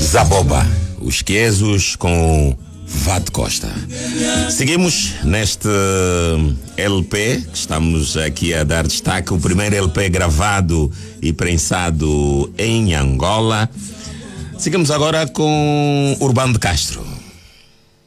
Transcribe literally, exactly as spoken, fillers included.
Zaboba, os Quesos com Vado Costa. Seguimos neste L P que estamos aqui a dar destaque, o primeiro L P gravado e prensado em Angola. Seguimos agora com Urbano de Castro.